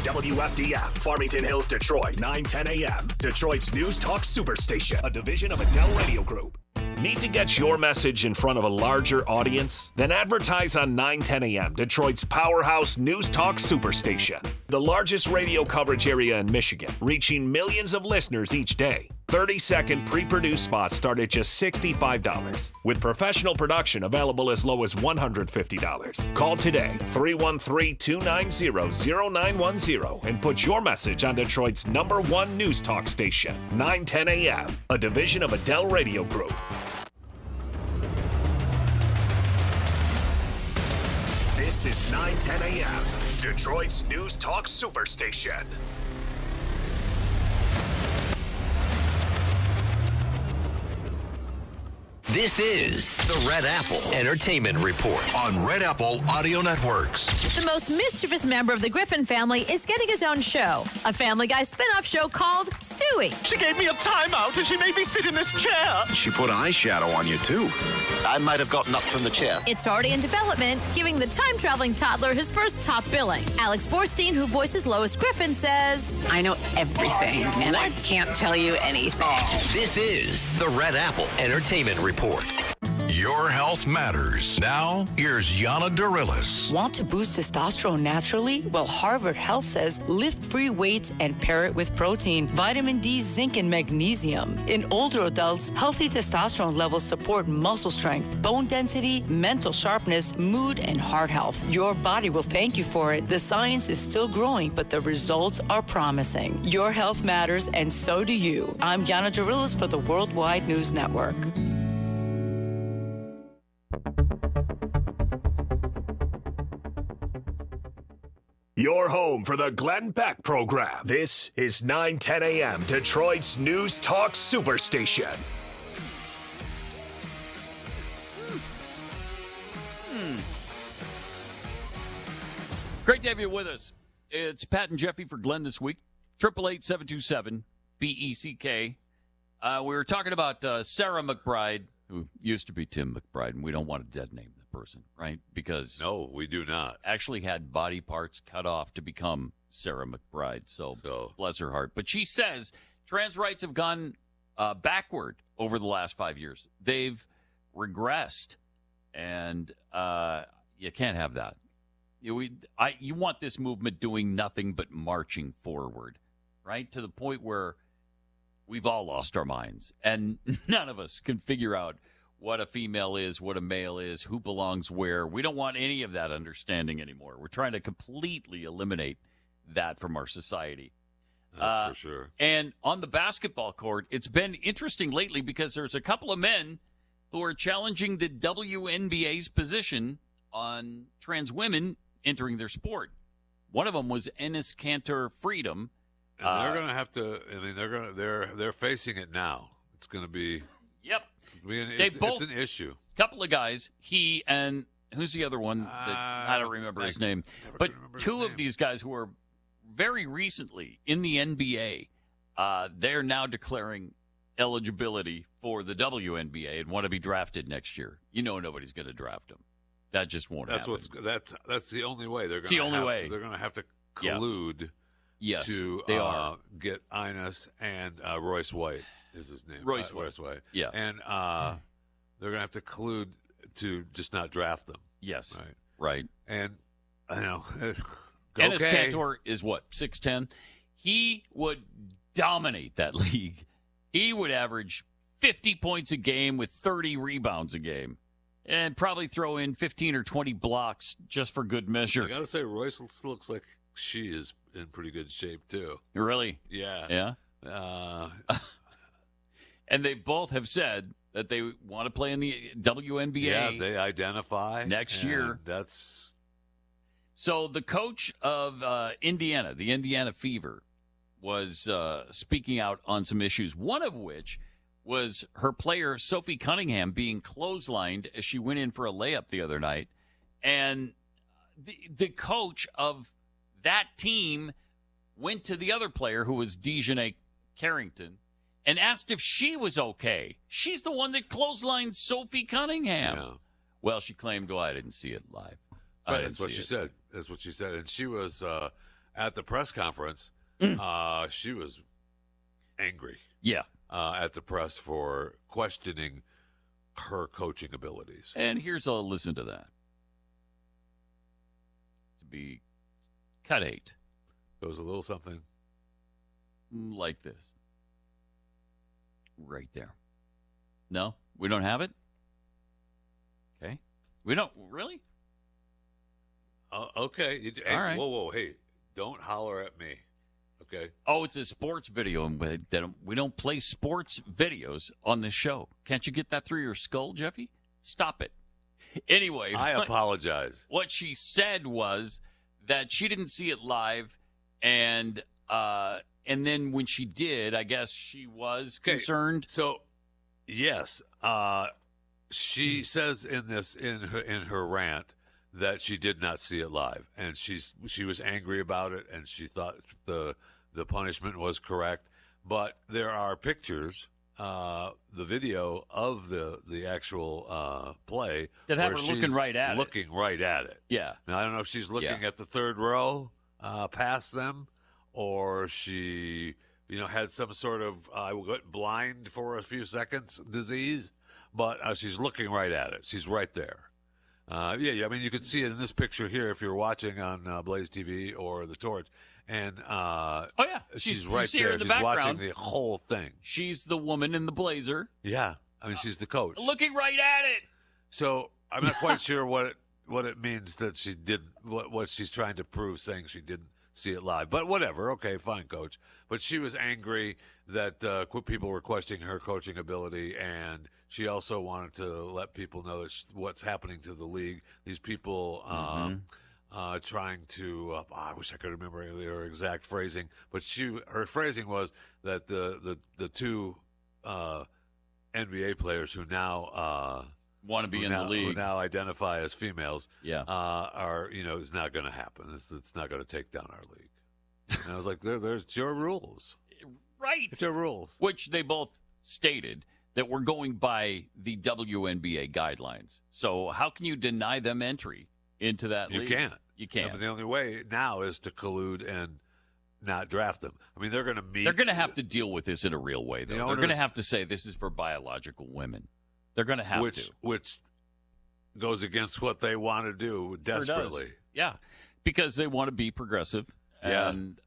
WFDF, Farmington Hills, Detroit, 9:10 a.m. Detroit's News Talk Superstation, a division of Adele Radio Group. Need to get your message in front of a larger audience? Then advertise on 9:10 a.m., Detroit's powerhouse News Talk Superstation. The largest radio coverage area in Michigan, reaching millions of listeners each day. 30-second pre-produced spots start at just $65, with professional production available as low as $150. Call today, 313-290-0910, and put your message on Detroit's #1 News Talk station, 9:10 a.m., a division of Adele Radio Group. This is 9:10 a.m., Detroit's News Talk Superstation. This is the Red Apple Entertainment Report on Red Apple Audio Networks. The most mischievous member of the Griffin family is getting his own show, a Family Guy spin-off show called Stewie. She gave me a timeout and she made me sit in this chair. She put eyeshadow on you, too. I might have gotten up from the chair. It's already in development, giving the time-traveling toddler his first top billing. Alex Borstein, who voices Lois Griffin, says, I know everything, and I can't tell you anything. This is the Red Apple Entertainment Report. Your health matters. Now, here's Yana Darilis. Want to boost testosterone naturally? Well, Harvard Health says lift free weights and pair it with protein, vitamin D, zinc, and magnesium. In older adults, healthy testosterone levels support muscle strength, bone density, mental sharpness, mood, and heart health. Your body will thank you for it. The science is still growing, but the results are promising. Your health matters, and so do you. I'm Yana Darilis for the Worldwide News Network. Your home for the Glenn Beck program. This is 9:10 a.m., Detroit's News Talk Superstation. Great to have you with us. It's Pat and Jeffy for Glenn this week. 888-727-BECK. We were talking about Sarah McBride, who used to be Tim McBride, and we don't want to dead name the person, right? Because no, we do not. Actually had body parts cut off to become Sarah McBride. So bless her heart. But she says trans rights have gone backward over the last 5 years. They've regressed, and you can't have that. You want this movement doing nothing but marching forward, right? To the point where we've all lost our minds, and none of us can figure out what a female is, what a male is, who belongs where. We don't want any of that understanding anymore. We're trying to completely eliminate that from our society. That's for sure. And on the basketball court, it's been interesting lately because there's a couple of men who are challenging the WNBA's position on trans women entering their sport. One of them was Enes Kanter Freedom. And they're going to have to. I mean, they're facing it now. It's going to be. Yep. It's an issue. A couple of guys. He and who's the other one? I don't remember his name. But two of these guys who were very recently in the NBA, they're now declaring eligibility for the WNBA and want to be drafted next year. You know, nobody's going to draft them. That just won't happen. That's the only way. They're the only way. They're going to have to collude. Yes, to they are. Get Ines and Royce White is his name. Royce White. Yeah. And they're going to have to collude to just not draft them. Yes. Right. And I know. Enes Kanter is what, 6'10"? He would dominate that league. He would average 50 points a game with 30 rebounds a game. And probably throw in 15 or 20 blocks just for good measure. I got to say, Royce looks like she is in pretty good shape, too. Really? Yeah. Yeah? And they both have said that they want to play in the WNBA. Yeah, they identify. Next year. That's. So the coach of Indiana, the Indiana Fever, was speaking out on some issues, one of which was her player, Sophie Cunningham, being clotheslined as she went in for a layup the other night. And the coach of that team went to the other player, who was Dejanay Carrington, and asked if she was okay. She's the one that clotheslined Sophie Cunningham. Yeah. Well, she claimed, I didn't see it live. Right, that's what she said. That's what she said. And she was, at the press conference, she was angry. Yeah. At the press for questioning her coaching abilities. And here's a listen to that. To be cut 8. Goes a little something like this. Right there. No, we don't have it? Okay. We don't, really? Okay. All right. Whoa, hey, don't holler at me. Okay. Oh, it's a sports video, and we don't play sports videos on this show. Can't you get that through your skull, Jeffy? Stop it. Anyway. I apologize. What she said was that she didn't see it live, and then when she did, I guess she was concerned. So, yes, she says in her rant that she did not see it live, and she was angry about it, and she thought the punishment was correct. But there are pictures, the video of the actual play that have her where looking right at it. Yeah. Now, I don't know if she's looking at the third row past them, or she had some sort of went blind for a few seconds disease, but she's looking right at it. She's right there. I mean, you could see it in this picture here if you're watching on Blaze TV or The Torch. And she's right there. She's watching the whole thing. She's the woman in the blazer. Yeah, I mean, she's the coach, looking right at it. So I'm not quite sure what it means that she did what she's trying to prove, saying she didn't see it live. But whatever. Okay, fine, coach. But she was angry that people were questioning her coaching ability, and she also wanted to let people know that what's happening to the league. These people trying to I wish I could remember her exact phrasing, but her phrasing was that the two NBA players who now want to be in the league, who now identify as females, are it's not going to happen. It's not going to take down our league. And I was like, there's your rules, right? It's your rules, which they both stated that we're going by the WNBA guidelines. So how can you deny them entry into that league? You can't. I mean, the only way now is to collude and not draft them. I mean, they're going to meet. They're going to have to deal with this in a real way, though. They're going to have to say this is for biological women. They're going to have to. Which goes against what they want to do desperately. Sure does. Yeah, because they want to be progressive. Yeah.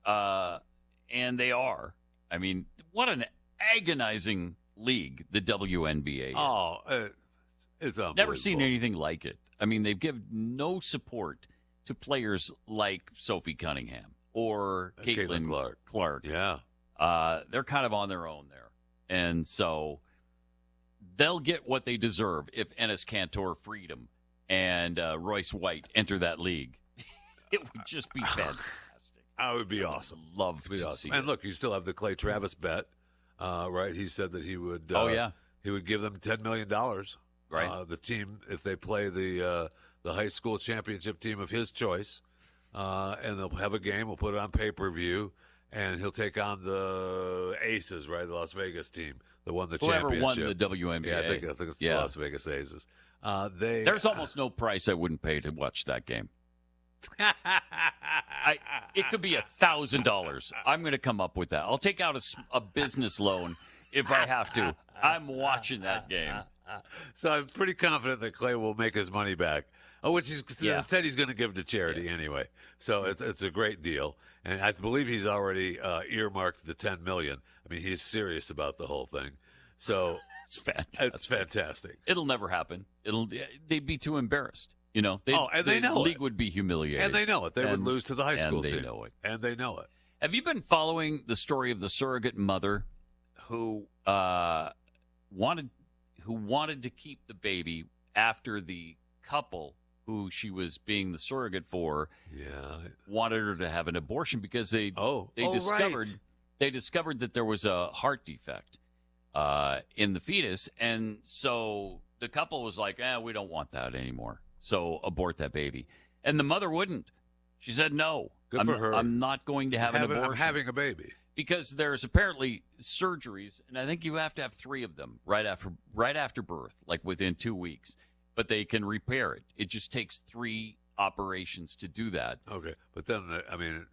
And they are. I mean, what an agonizing league the WNBA is. Oh, it's unbelievable. Never seen anything like it. I mean, they've given no support to players like Sophie Cunningham or Caitlin Clark. Yeah. They're kind of on their own there. And so they'll get what they deserve if Enes Kanter, Freedom, and Royce White enter that league. It would just be fantastic. That would be awesome. Love to see And it. look, you still have the Clay Travis bet, right? He said that he would. He would give them $10 million. Right. The team, if they play the high school championship team of his choice, and they'll have a game. We'll put it on pay-per-view, and he'll take on the Aces, right? The Las Vegas team that won the championship. Won the WNBA. Yeah, I think it's the Las Vegas Aces. There's almost no price I wouldn't pay to watch that game. It could be $1,000. I'm going to come up with that. I'll take out a business loan if I have to. I'm watching that game. So I'm pretty confident that Clay will make his money back, which he said he's going to give to charity anyway. So it's a great deal, and I believe he's already earmarked the $10 million. I mean, he's serious about the whole thing. So it's fantastic. It's fantastic. It'll never happen. They'd be too embarrassed. They know the league would be humiliated, and they know it. They would lose to the high school team, and they know it. And they know it. Have you been following the story of the surrogate mother who wanted to keep the baby after the couple who she was being the surrogate for wanted her to have an abortion because they discovered that there was a heart defect in the fetus, and so the couple was like, we don't want that anymore, so abort that baby. And the mother wouldn't. She said, no, Good for her. I'm not going to have an abortion. I'm having a baby. Because there's apparently surgeries, and I think you have to have 3 of them right after birth, like within 2 weeks. But they can repair it. It just takes 3 operations to do that. Okay, but then